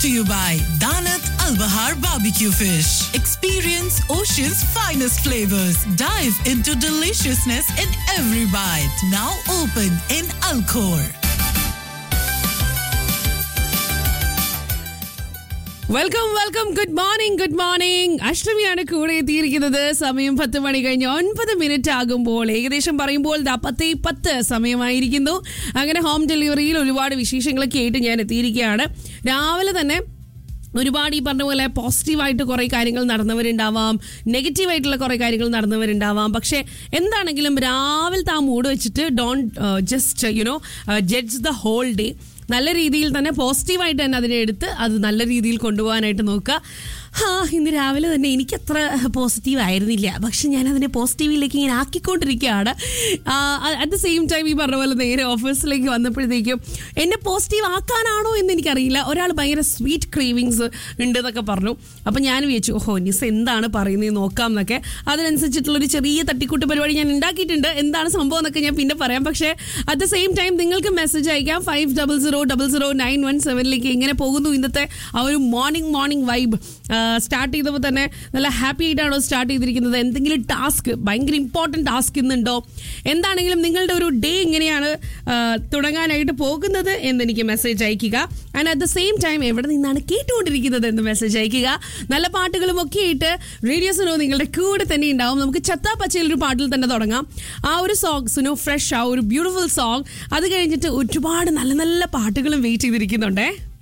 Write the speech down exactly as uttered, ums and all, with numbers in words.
to you by Danat Al Bahar Barbecue Fish. Experience Ocean's finest flavors. Dive into deliciousness in every bite. Now open in Alcor. Welcome welcome good morning good morning അഷ്ടമിയാണ് കൂടെ എത്തിയിരിക്കുന്നത്. സമയം പത്ത് മണി കഴിഞ്ഞ് ഒൻപത് minute ആകുമ്പോൾ ഏകദേശം പറയുമ്പോൾ ദാ പത്തേ പത്ത് സമയമായിരിക്കുന്നു. അങ്ങനെ ഹോം ഡെലിവറിയിൽ ഒരുപാട് വിശേഷങ്ങളൊക്കെ ആയിട്ട് ഞാൻ എത്തിയിരിക്കുകയാണ്. രാവിലെ തന്നെ ഒരുപാട് ഈ പറഞ്ഞ പോലെ പോസിറ്റീവായിട്ട് കുറേ കാര്യങ്ങൾ നടന്നവരുണ്ടാവാം, നെഗറ്റീവായിട്ടുള്ള കുറേ കാര്യങ്ങൾ നടന്നവരുണ്ടാവാം. പക്ഷേ എന്താണെങ്കിലും രാവിലത്തെ ആ മൂഡ് വെച്ചിട്ട് don't just you know judge the whole day. നല്ല രീതിയിൽ തന്നെ പോസിറ്റീവായിട്ട് തന്നെ അതിനെ എടുത്ത് അത് നല്ല രീതിയിൽ കൊണ്ടുപോകാനായിട്ട് നോക്കുക. ആ ഇന്ന് രാവിലെ തന്നെ എനിക്കത്ര പോസിറ്റീവ് ആയിരുന്നില്ല, പക്ഷെ ഞാൻ അതിനെ പോസിറ്റീവിലേക്ക് ഇങ്ങനെ ആക്കിക്കൊണ്ടിരിക്കുകയാണ്. അറ്റ് ദ സെയിം ടൈം ഈ പറഞ്ഞ പോലെ നേരെ ഓഫീസിലേക്ക് വന്നപ്പോഴത്തേക്കും എന്നെ പോസിറ്റീവ് ആക്കാനാണോ എന്ന് എനിക്കറിയില്ല. ഒരാൾ ഭയങ്കര സ്വീറ്റ് ക്രേവിങ്സ് ഉണ്ട് എന്നൊക്കെ പറഞ്ഞു. അപ്പം ഞാൻ വിചാരിച്ചു ഓഹോ നിസ് എന്താണ് പറയുന്നത് നോക്കാം എന്നൊക്കെ. അതിനനുസരിച്ചിട്ടുള്ളൊരു ചെറിയ തട്ടിക്കൂട്ട് പരിപാടി ഞാൻ ഉണ്ടാക്കിയിട്ടുണ്ട്. എന്താണ് സംഭവം എന്നൊക്കെ ഞാൻ പിന്നെ പറയാം. പക്ഷേ അറ്റ് ദ സെയിം ടൈം നിങ്ങൾക്ക് മെസ്സേജ് അയക്കാം five double zero double zero nine one സെവനിലേക്ക്. എങ്ങനെ പോകുന്നു ഇന്നത്തെ ആ ഒരു മോർണിംഗ് മോർണിംഗ് വൈബ്? സ്റ്റാർട്ട് ചെയ്തപ്പോൾ തന്നെ നല്ല ഹാപ്പി ആയിട്ടാണോ സ്റ്റാർട്ട് ചെയ്തിരിക്കുന്നത്? എന്തെങ്കിലും ടാസ്ക്, ഭയങ്കര ഇമ്പോർട്ടൻറ്റ് ടാസ്ക് ഇന്നുണ്ടോ? എന്താണെങ്കിലും നിങ്ങളുടെ ഒരു ഡേ എങ്ങനെയാണ് തുടങ്ങാനായിട്ട് പോകുന്നത് എന്നെനിക്ക് മെസ്സേജ് അയക്കുക. And at the same time എവിടെ നിന്നാണ് കേട്ടുകൊണ്ടിരിക്കുന്നത് എന്ന് മെസ്സേജ് അയക്കുക. നല്ല പാട്ടുകളും ഒക്കെ ആയിട്ട് റേഡിയോ സുനോ നിങ്ങളുടെ കൂടെ തന്നെ ഉണ്ടാവും. നമുക്ക് ചത്താ പച്ചയിൽ ഒരു പാട്ടിൽ തന്നെ തുടങ്ങാം. ആ ഒരു സോങ് സുനോ ഫ്രഷ്, ആ ഒരു ബ്യൂട്ടിഫുൾ സോങ്. അത് കഴിഞ്ഞിട്ട് ഒരുപാട് നല്ല നല്ല പാട്ടുകളും വെയിറ്റ് ചെയ്തിരിക്കുന്നുണ്ടേ.